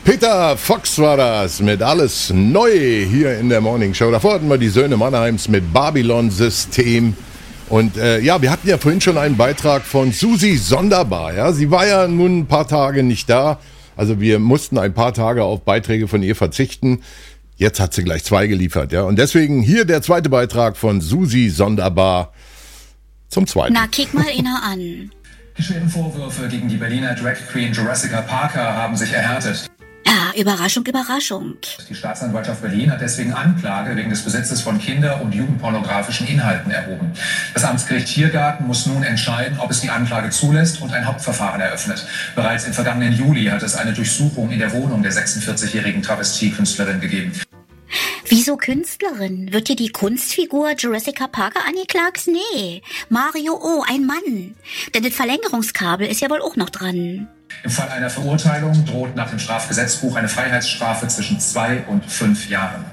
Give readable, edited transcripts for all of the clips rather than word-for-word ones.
Peter Fox war das mit Alles Neu hier in der Morning Show. Davor hatten wir die Söhne Mannheims mit Babylon-System. Und wir hatten ja vorhin schon einen Beitrag von Susi Sonderbar. Ja? Sie war ja nun ein paar Tage nicht da. Also wir mussten ein paar Tage auf Beiträge von ihr verzichten. Jetzt hat sie gleich 2 geliefert. Ja? Und deswegen hier der zweite Beitrag von Susi Sonderbar zum zweiten. Na, kick mal einer an. Die schweren Vorwürfe gegen die Berliner Drag Queen Jurassica Parker haben sich erhärtet. Ja, Überraschung, Überraschung. Die Staatsanwaltschaft Berlin hat deswegen Anklage wegen des Besitzes von kinder- und jugendpornografischen Inhalten erhoben. Das Amtsgericht Tiergarten muss nun entscheiden, ob es die Anklage zulässt und ein Hauptverfahren eröffnet. Bereits im vergangenen Juli hat es eine Durchsuchung in der Wohnung der 46-jährigen Travestiekünstlerin gegeben. Wieso Künstlerin? Wird hier die Kunstfigur Jurassica Parker angeklagt? Nee, Mario O., ein Mann. Denn das Verlängerungskabel ist ja wohl auch noch dran. Im Fall einer Verurteilung droht nach dem Strafgesetzbuch eine Freiheitsstrafe zwischen 2 und 5 Jahren.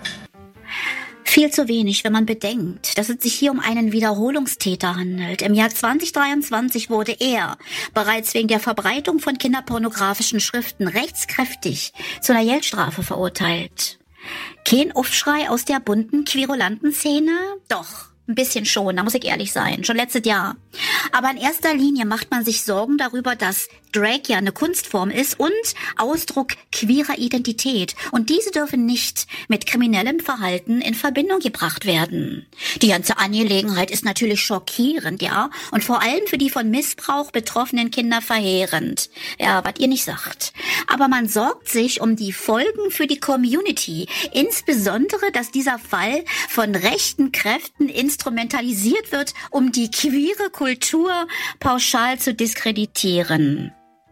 Viel zu wenig, wenn man bedenkt, dass es sich hier um einen Wiederholungstäter handelt. Im Jahr 2023 wurde er bereits wegen der Verbreitung von kinderpornografischen Schriften rechtskräftig zu einer Geldstrafe verurteilt. Kein Aufschrei aus der bunten, querulanten Szene? Doch, ein bisschen schon, da muss ich ehrlich sein, schon letztes Jahr. Aber in erster Linie macht man sich Sorgen darüber, dass Drag ja eine Kunstform ist und Ausdruck queerer Identität. Und diese dürfen nicht mit kriminellem Verhalten in Verbindung gebracht werden. Die ganze Angelegenheit ist natürlich schockierend, ja, und vor allem für die von Missbrauch betroffenen Kinder verheerend. Ja, was ihr nicht sagt. Aber man sorgt sich um die Folgen für die Community. Insbesondere, dass dieser Fall von rechten Kräften instrumentalisiert wird, um die queere Kultur pauschal zu diskreditieren.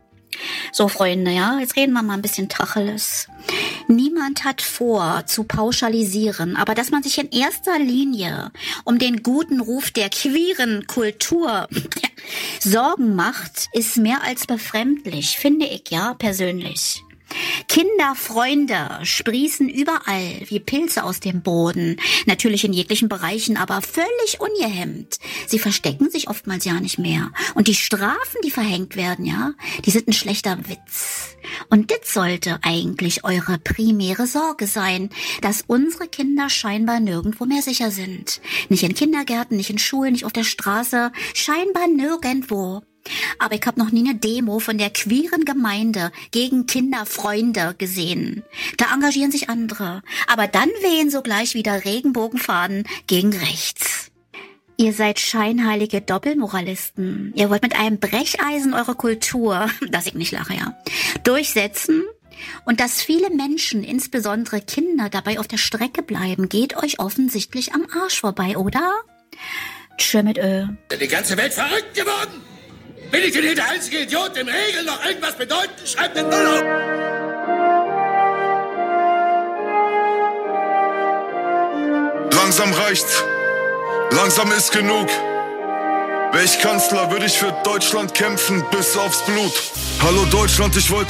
So, Freunde, ja, jetzt reden wir mal ein bisschen Tacheles. Niemand hat vor, zu pauschalisieren, aber dass man sich in erster Linie um den guten Ruf der queeren Kultur Sorgen macht, ist mehr als befremdlich, finde ich, ja, persönlich. Kinderfreunde sprießen überall wie Pilze aus dem Boden, natürlich in jeglichen Bereichen, aber völlig ungehemmt. Sie verstecken sich oftmals ja nicht mehr. Und die Strafen, die verhängt werden, ja, die sind ein schlechter Witz. Und das sollte eigentlich eure primäre Sorge sein, dass unsere Kinder scheinbar nirgendwo mehr sicher sind. Nicht in Kindergärten, nicht in Schulen, nicht auf der Straße, scheinbar nirgendwo. Aber ich habe noch nie eine Demo von der queeren Gemeinde gegen Kinderfreunde gesehen. Da engagieren sich andere. Aber dann wehen sogleich wieder Regenbogenfahnen gegen rechts. Ihr seid scheinheilige Doppelmoralisten. Ihr wollt mit einem Brecheisen eure Kultur, dass ich nicht lache, ja, durchsetzen. Und dass viele Menschen, insbesondere Kinder, dabei auf der Strecke bleiben, geht euch offensichtlich am Arsch vorbei, oder? Tschö mit Ö. Die ganze Welt verrückt geworden! Bin ich denn hier der einzige Idiot, dem Regeln noch irgendwas bedeuten? Schreibt den Null auf! Langsam reicht's. Langsam ist genug. Wär ich Kanzler, würde ich für Deutschland kämpfen bis aufs Blut. Hallo Deutschland, ich wollte